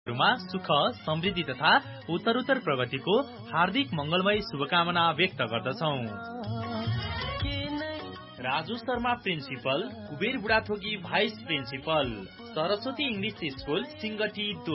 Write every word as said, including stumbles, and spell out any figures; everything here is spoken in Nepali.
सुख समृद्धि तथा उत्तरोत्तर प्रगतिको हार्दिक मंगलमय शुभकामना व्यक्त गर्दछौं। Raju Sharma principal, Kuber Budhathoki vice principal, Saraswati English school Singati.